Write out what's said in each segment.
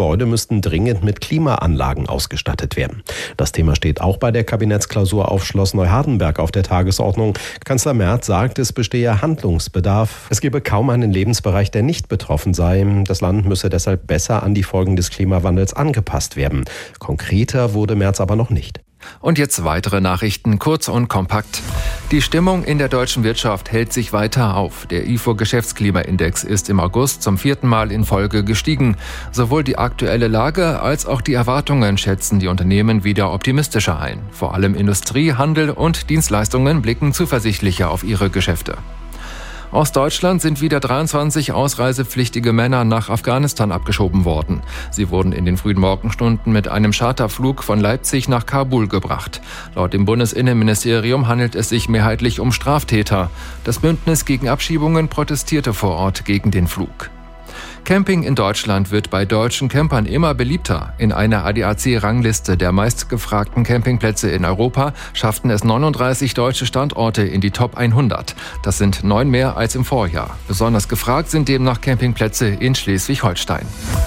Gebäude müssten dringend mit Klimaanlagen ausgestattet werden. Das Thema steht auch bei der Kabinettsklausur auf Schloss Neuhardenberg auf der Tagesordnung. Kanzler Merz sagt, es bestehe Handlungsbedarf. Es gebe kaum einen Lebensbereich, der nicht betroffen sei. Das Land müsse deshalb besser an die Folgen des Klimawandels angepasst werden. Konkreter wurde Merz aber noch nicht. Und jetzt weitere Nachrichten, kurz und kompakt. Die Stimmung in der deutschen Wirtschaft hält sich weiter auf. Der ifo-Geschäftsklimaindex ist im August zum 4. Mal in Folge gestiegen. Sowohl die aktuelle Lage als auch die Erwartungen schätzen die Unternehmen wieder optimistischer ein. Vor allem Industrie, Handel und Dienstleistungen blicken zuversichtlicher auf ihre Geschäfte. Aus Deutschland sind wieder 23 ausreisepflichtige Männer nach Afghanistan abgeschoben worden. Sie wurden in den frühen Morgenstunden mit einem Charterflug von Leipzig nach Kabul gebracht. Laut dem Bundesinnenministerium handelt es sich mehrheitlich um Straftäter. Das Bündnis gegen Abschiebungen protestierte vor Ort gegen den Flug. Camping in Deutschland wird bei deutschen Campern immer beliebter. In einer ADAC-Rangliste der meistgefragten Campingplätze in Europa schafften es 39 deutsche Standorte in die Top 100. Das sind 9 mehr als im Vorjahr. Besonders gefragt sind demnach Campingplätze in Schleswig-Holstein.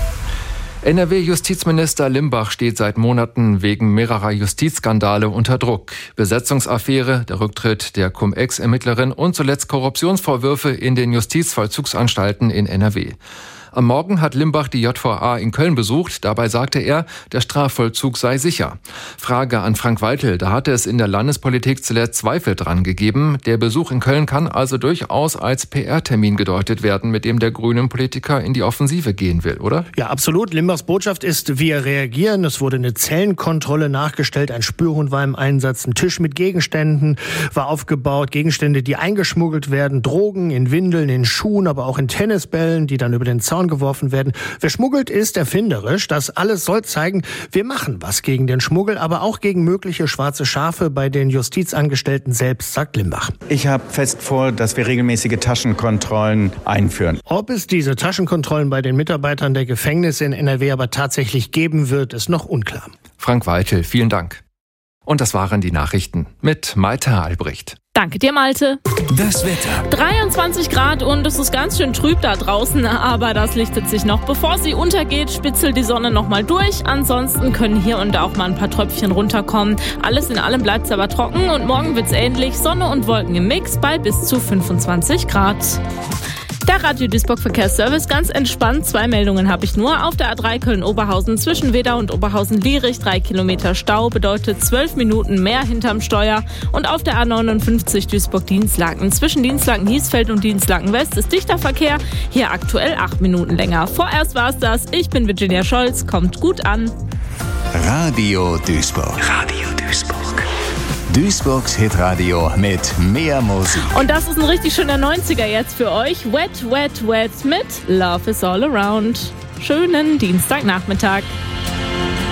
NRW-Justizminister Limbach steht seit Monaten wegen mehrerer Justizskandale unter Druck. Besetzungsaffäre, der Rücktritt der Cum-Ex-Ermittlerin und zuletzt Korruptionsvorwürfe in den Justizvollzugsanstalten in NRW. Am Morgen hat Limbach die JVA in Köln besucht. Dabei sagte er, der Strafvollzug sei sicher. Frage an Frank Weitel. Da hatte es in der Landespolitik zuletzt Zweifel dran gegeben. Der Besuch in Köln kann also durchaus als PR-Termin gedeutet werden, mit dem der grünen Politiker in die Offensive gehen will, oder? Ja, absolut. Limbachs Botschaft ist, wir reagieren. Es wurde eine Zellenkontrolle nachgestellt. Ein Spürhund war im Einsatz. Ein Tisch mit Gegenständen war aufgebaut. Gegenstände, die eingeschmuggelt werden. Drogen in Windeln, in Schuhen, aber auch in Tennisbällen, die dann über den Zaun geworfen werden. Wer schmuggelt, ist erfinderisch. Das alles soll zeigen, wir machen was gegen den Schmuggel, aber auch gegen mögliche schwarze Schafe bei den Justizangestellten selbst, sagt Limbach. Ich habe fest vor, dass wir regelmäßige Taschenkontrollen einführen. Ob es diese Taschenkontrollen bei den Mitarbeitern der Gefängnisse in NRW aber tatsächlich geben wird, ist noch unklar. Frank Weitel, vielen Dank. Und das waren die Nachrichten mit Malte Albrecht. Danke dir, Malte. Das Wetter. 23 Grad und es ist ganz schön trüb da draußen, aber das lichtet sich noch. Bevor sie untergeht, spitzelt die Sonne noch mal durch. Ansonsten können hier und da auch mal ein paar Tröpfchen runterkommen. Alles in allem bleibt es aber trocken und morgen wird's ähnlich. Sonne und Wolken im Mix bei bis zu 25 Grad. Der Radio Duisburg Verkehrsservice, ganz entspannt. 2 Meldungen habe ich nur. Auf der A3 Köln-Oberhausen zwischen Wedau und Oberhausen-Lierich 3 Kilometer Stau, bedeutet 12 Minuten mehr hinterm Steuer. Und auf der A59 Duisburg-Dinslaken zwischen Dinslaken-Hiesfeld und Dinslaken-West ist dichter Verkehr. Hier aktuell 8 Minuten länger. Vorerst war's das. Ich bin Virginia Scholz. Kommt gut an. Radio Duisburg. Radio Duisburg. Duisburgs Hitradio mit mehr Musik. Und das ist ein richtig schöner 90er jetzt für euch. Wet, Wet, Wet mit Love is All Around. Schönen Dienstagnachmittag.